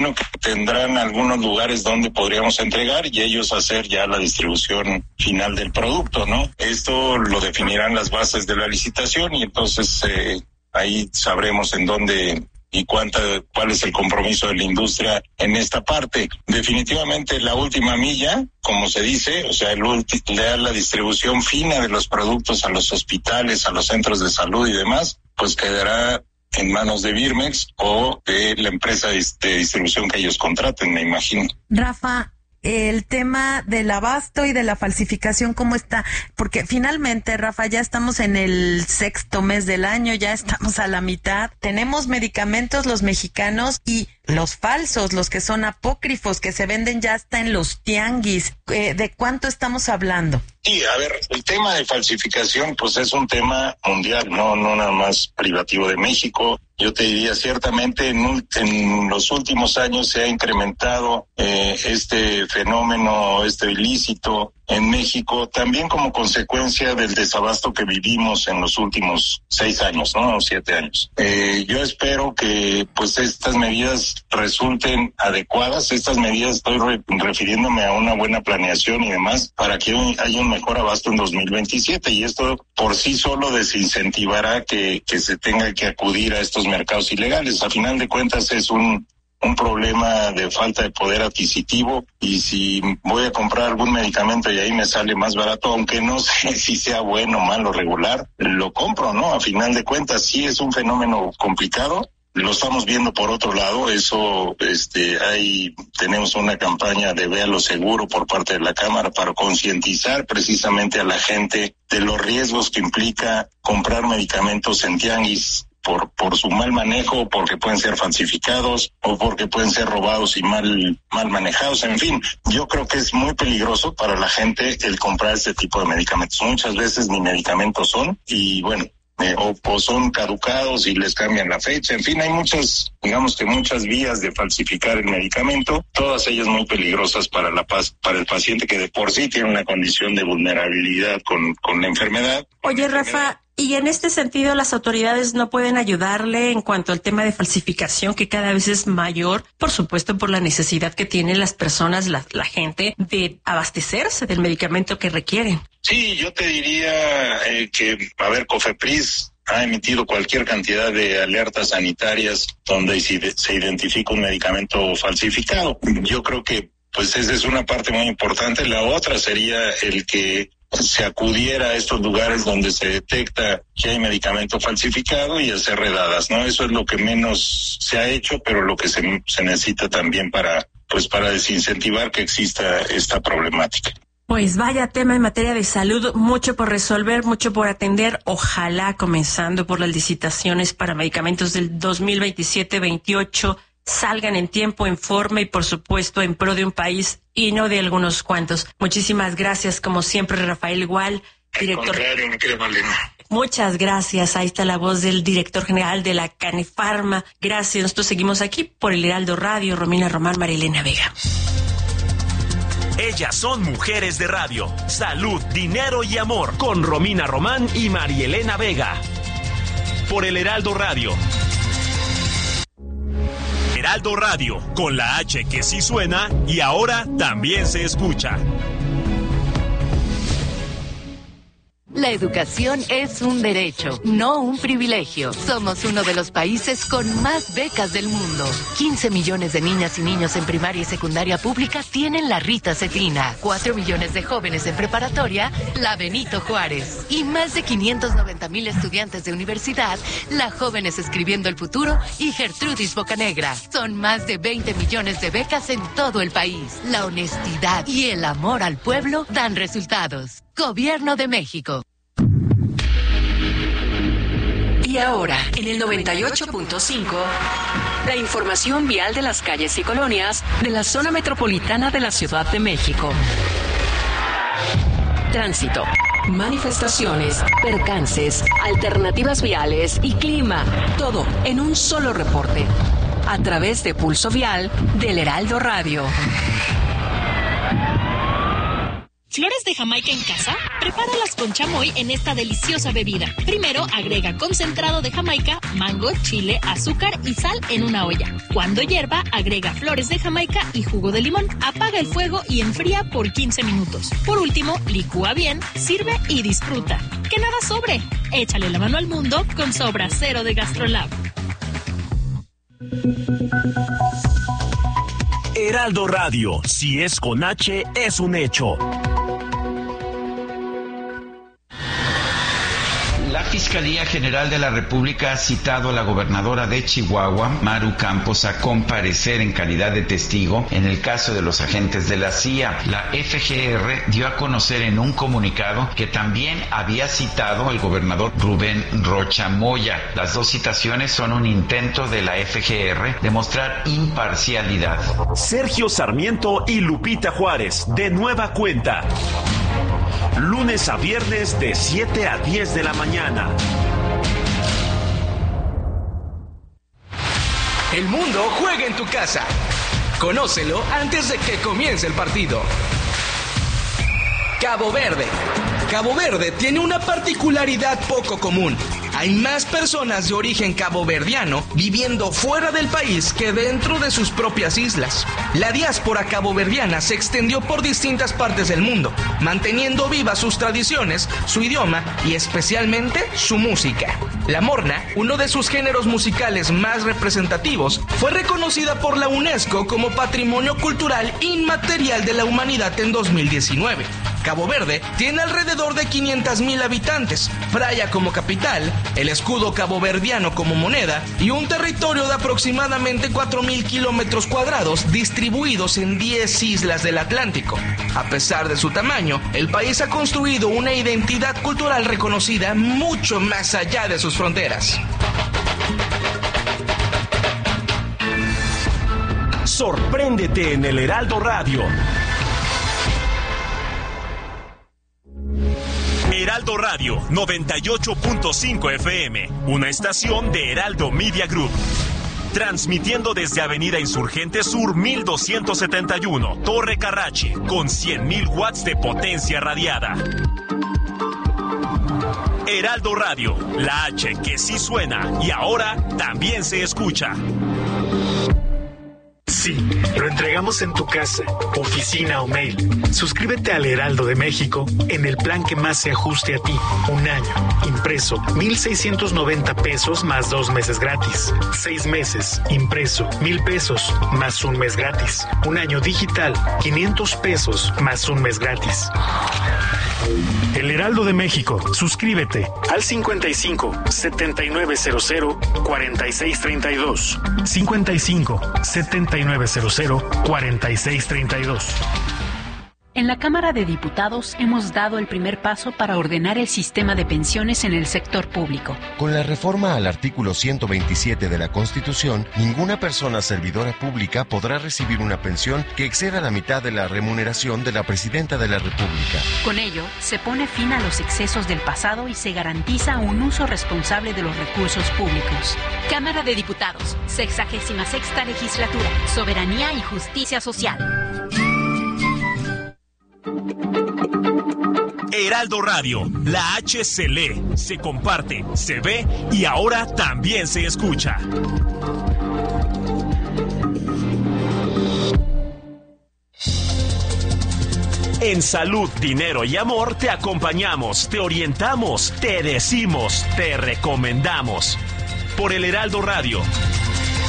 que tendrán algunos lugares donde podríamos entregar y ellos hacer ya la distribución final del producto, ¿no? Esto lo definirán las bases de la licitación y entonces ahí sabremos en dónde y cuál es el compromiso de la industria en esta parte. Definitivamente la última milla, como se dice, o sea, la distribución fina de los productos a los hospitales, a los centros de salud y demás, pues quedará en manos de Birmex o de la empresa de distribución que ellos contraten, me imagino. Rafa, el tema del abasto y de la falsificación, ¿cómo está? Porque finalmente, Rafa, ya estamos en el 6º mes del año, ya estamos a la mitad. Tenemos medicamentos los mexicanos y los falsos, los que son apócrifos, que se venden ya hasta en los tianguis. ¿De cuánto estamos hablando? Sí, a ver, el tema de falsificación pues es un tema mundial, no nada más privativo de México. Yo te diría, ciertamente en los últimos años se ha incrementado este fenómeno, este ilícito en México, también como consecuencia del desabasto que vivimos en los últimos 6 años, ¿no? 7 años. Yo espero que pues estas medidas resulten adecuadas. Estas medidas estoy refiriéndome a una buena planeación y demás para que haya un mejor abasto en 2027 y esto por sí solo desincentivará que se tenga que acudir a estos mercados ilegales. A final de cuentas es un problema de falta de poder adquisitivo y si voy a comprar algún medicamento y ahí me sale más barato, aunque no sé si sea bueno, malo, regular, lo compro, ¿no? A final de cuentas sí es un fenómeno complicado. Lo estamos viendo por otro lado, eso, tenemos una campaña de Véalo Seguro por parte de la Cámara para concientizar precisamente a la gente de los riesgos que implica comprar medicamentos en tianguis por su mal manejo, porque pueden ser falsificados o porque pueden ser robados y mal manejados. En fin, yo creo que es muy peligroso para la gente el comprar este tipo de medicamentos. Muchas veces ni medicamentos son y bueno, o son caducados y les cambian la fecha. En fin, hay muchas vías de falsificar el medicamento, todas ellas muy peligrosas para el paciente que de por sí tiene una condición de vulnerabilidad con la enfermedad. Oye, Rafa, y en este sentido las autoridades no pueden ayudarle en cuanto al tema de falsificación que cada vez es mayor, por supuesto por la necesidad que tienen las personas, la gente de abastecerse del medicamento que requieren. Sí, yo te diría COFEPRIS ha emitido cualquier cantidad de alertas sanitarias donde se identifica un medicamento falsificado. Yo creo que pues esa es una parte muy importante. La otra sería el que se acudiera a estos lugares donde se detecta que hay medicamento falsificado y hacer redadas, ¿no? Eso es lo que menos se ha hecho, pero lo que se necesita también para desincentivar que exista esta problemática. Pues vaya tema en materia de salud, mucho por resolver, mucho por atender, ojalá comenzando por las licitaciones para medicamentos del 2027-28 salgan en tiempo, en forma y por supuesto en pro de un país y no de algunos cuantos. Muchísimas gracias, como siempre, Rafael Gual, director. Al contrario, mi querida Malena. Muchas gracias. Ahí está la voz del director general de la Canefarma. Gracias. Nosotros seguimos aquí por el Heraldo Radio. Romina Román, Marilena Vega. Ellas son mujeres de radio. Salud, dinero y amor. Con Romina Román y Marielena Vega. Por el Heraldo Radio. Heraldo Radio, con la H que sí suena y ahora también se escucha. La educación es un derecho, no un privilegio. Somos uno de los países con más becas del mundo. 15 millones de niñas y niños en primaria y secundaria pública tienen la Rita Cetrina. 4 millones de jóvenes en preparatoria, la Benito Juárez. Y más de 590,000 estudiantes de universidad, la Jóvenes Escribiendo el Futuro y Gertrudis Bocanegra. Son más de 20 millones de becas en todo el país. La honestidad y el amor al pueblo dan resultados. Gobierno de México. Y ahora, en el 98.5, la información vial de las calles y colonias de la zona metropolitana de la Ciudad de México. Tránsito, manifestaciones, percances, alternativas viales y clima. Todo en un solo reporte. A través de Pulso Vial del Heraldo Radio. ¿Flores de Jamaica en casa? Prepáralas con chamoy en esta deliciosa bebida. Primero, agrega concentrado de Jamaica, mango, chile, azúcar y sal en una olla. Cuando hierva, agrega flores de Jamaica y jugo de limón. Apaga el fuego y enfría por 15 minutos. Por último, licúa bien, sirve y disfruta. ¡Que nada sobre! Échale la mano al mundo con Sobra Cero de GastroLab. Heraldo Radio, si es con H, es un hecho. La Fiscalía General de la República ha citado a la gobernadora de Chihuahua, Maru Campos, a comparecer en calidad de testigo en el caso de los agentes de la CIA. La FGR dio a conocer en un comunicado que también había citado al gobernador Rubén Rocha Moya. Las dos citaciones son un intento de la FGR de mostrar imparcialidad. Sergio Sarmiento y Lupita Juárez, de nueva cuenta. Lunes a viernes de 7 a 10 de la mañana. El mundo juega en tu casa. Conócelo antes de que comience el partido. Cabo Verde. Cabo Verde tiene una particularidad poco común. Hay más personas de origen caboverdiano viviendo fuera del país que dentro de sus propias islas. La diáspora caboverdiana se extendió por distintas partes del mundo, manteniendo vivas sus tradiciones, su idioma y especialmente su música. La morna, uno de sus géneros musicales más representativos, fue reconocida por la UNESCO como Patrimonio Cultural Inmaterial de la Humanidad en 2019. Cabo Verde tiene alrededor de 500,000 habitantes, Praia como capital, el escudo caboverdiano como moneda y un territorio de aproximadamente 4,000 kilómetros cuadrados distribuidos en 10 islas del Atlántico. A pesar de su tamaño, el país ha construido una identidad cultural reconocida mucho más allá de sus fronteras. Sorpréndete en el Heraldo Radio. Heraldo Radio 98.5 FM, una estación de Heraldo Media Group. Transmitiendo desde Avenida Insurgente Sur 1271, Torre Carrache, con 100,000 watts de potencia radiada. Heraldo Radio, la H que sí suena y ahora también se escucha. Sí, lo entregamos en tu casa, oficina o mail. Suscríbete al Heraldo de México en el plan que más se ajuste a ti. Un año, impreso, 1,690 pesos más 2 meses gratis. 6 meses, impreso, 1,000 pesos más 1 mes gratis. Un año digital, 500 pesos más 1 mes gratis. El Heraldo de México. Suscríbete al 55 7900 4632. 55 7900 4632. En la Cámara de Diputados hemos dado el primer paso para ordenar el sistema de pensiones en el sector público. Con la reforma al artículo 127 de la Constitución, ninguna persona servidora pública podrá recibir una pensión que exceda la mitad de la remuneración de la Presidenta de la República. Con ello, se pone fin a los excesos del pasado y se garantiza un uso responsable de los recursos públicos. Cámara de Diputados, 66ª Legislatura, Soberanía y Justicia Social. Heraldo Radio, la H se lee, se comparte, se ve y ahora también se escucha. En Salud, Dinero y Amor te acompañamos, te orientamos, te decimos, te recomendamos. Por el Heraldo Radio.